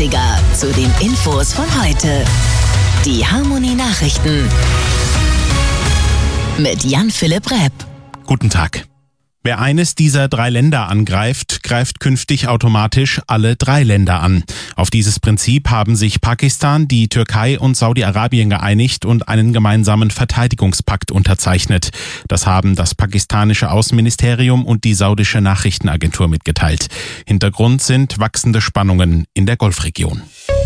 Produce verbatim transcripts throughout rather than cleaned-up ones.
dreißiger zu den Infos von heute. Die Harmony Nachrichten mit Jan-Philipp Repp. Guten Tag. Wer eines dieser drei Länder angreift, greift künftig automatisch alle drei Länder an. Auf dieses Prinzip haben sich Pakistan, die Türkei und Saudi-Arabien geeinigt und einen gemeinsamen Verteidigungspakt unterzeichnet. Das haben das pakistanische Außenministerium und die saudische Nachrichtenagentur mitgeteilt. Hintergrund sind wachsende Spannungen in der Golfregion.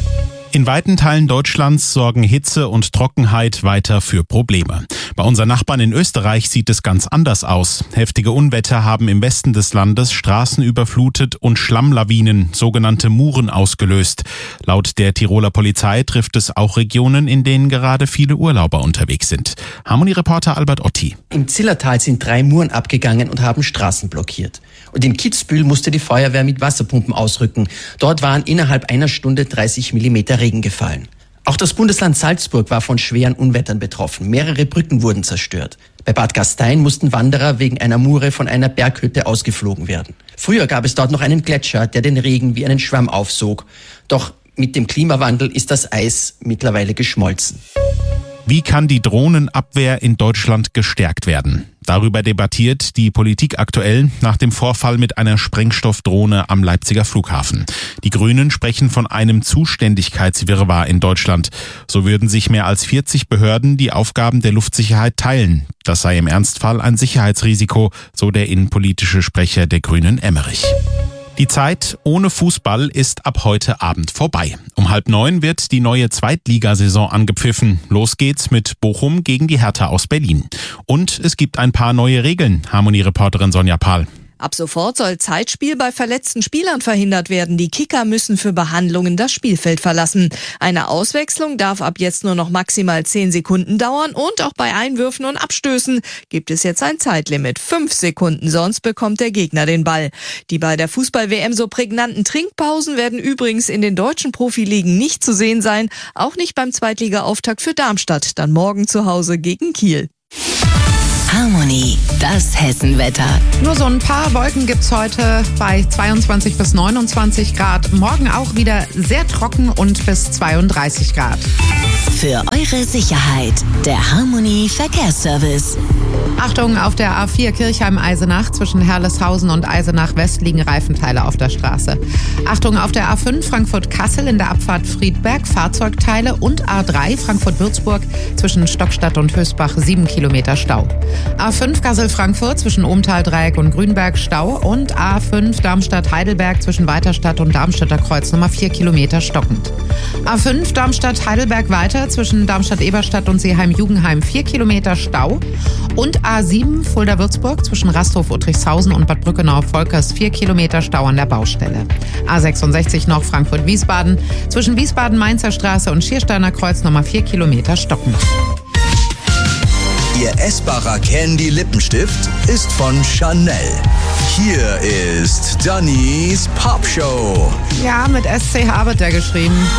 In weiten Teilen Deutschlands sorgen Hitze und Trockenheit weiter für Probleme. Bei unseren Nachbarn in Österreich sieht es ganz anders aus. Heftige Unwetter haben im Westen des Landes Straßen überflutet und Schlammlawinen, sogenannte Muren, ausgelöst. Laut der Tiroler Polizei trifft es auch Regionen, in denen gerade viele Urlauber unterwegs sind. Harmony-Reporter Albert Otti. Im Zillertal sind drei Muren abgegangen und haben Straßen blockiert. Und in Kitzbühel musste die Feuerwehr mit Wasserpumpen ausrücken. Dort waren innerhalb einer Stunde dreißig Millimeter Regen gefallen. Auch das Bundesland Salzburg war von schweren Unwettern betroffen. Mehrere Brücken wurden zerstört. Bei Bad Gastein mussten Wanderer wegen einer Mure von einer Berghütte ausgeflogen werden. Früher gab es dort noch einen Gletscher, der den Regen wie einen Schwamm aufsog. Doch mit dem Klimawandel ist das Eis mittlerweile geschmolzen. Wie kann die Drohnenabwehr in Deutschland gestärkt werden? Darüber debattiert die Politik aktuell nach dem Vorfall mit einer Sprengstoffdrohne am Leipziger Flughafen. Die Grünen sprechen von einem Zuständigkeitswirrwarr in Deutschland. So würden sich mehr als vierzig Behörden die Aufgaben der Luftsicherheit teilen. Das sei im Ernstfall ein Sicherheitsrisiko, so der innenpolitische Sprecher der Grünen Emmerich. Die Zeit ohne Fußball ist ab heute Abend vorbei. Um halb neun wird die neue Zweitligasaison angepfiffen. Los geht's mit Bochum gegen die Hertha aus Berlin. Und es gibt ein paar neue Regeln, Harmony-Reporterin Sonja Pahl. Ab sofort soll Zeitspiel bei verletzten Spielern verhindert werden. Die Kicker müssen für Behandlungen das Spielfeld verlassen. Eine Auswechslung darf ab jetzt nur noch maximal zehn Sekunden dauern und auch bei Einwürfen und Abstößen gibt es jetzt ein Zeitlimit. Fünf Sekunden, sonst bekommt der Gegner den Ball. Die bei der Fußball-W M so prägnanten Trinkpausen werden übrigens in den deutschen Profiligen nicht zu sehen sein. Auch nicht beim Zweitliga-Auftakt für Darmstadt, dann morgen zu Hause gegen Kiel. Harmony, das Hessenwetter. Nur so ein paar Wolken gibt's heute bei zweiundzwanzig bis neunundzwanzig Grad. Morgen auch wieder sehr trocken und bis zweiunddreißig Grad. Für eure Sicherheit, der Harmony Verkehrsservice. Achtung, auf der A vier Kirchheim-Eisenach zwischen Herleshausen und Eisenach-West liegen Reifenteile auf der Straße. Achtung, auf der A fünf Frankfurt-Kassel in der Abfahrt Friedberg Fahrzeugteile und A drei Frankfurt-Würzburg zwischen Stockstadt und Hösbach sieben Kilometer Stau. A fünf Kassel-Frankfurt zwischen Ohmtal-Dreieck und Grünberg Stau und A fünf Darmstadt-Heidelberg zwischen Weiterstadt und Darmstädter Kreuz Nummer vier Kilometer stockend. A fünf Darmstadt-Heidelberg weiter zwischen Darmstadt-Eberstadt und Seeheim-Jugenheim vier Kilometer Stau und A sieben Fulda-Würzburg zwischen Rasthof-Uttrichshausen und Bad Brückenau-Volkers vier Kilometer Stau an der Baustelle. A sechsundsechzig noch Frankfurt-Wiesbaden zwischen Wiesbaden-Mainzer Straße und Schiersteiner Kreuz Nummer vier Kilometer stockend. Ihr essbarer Candy Lippenstift ist von Chanel. Hier ist Dannys Pop Show. Ja, mit S C H wird der geschrieben.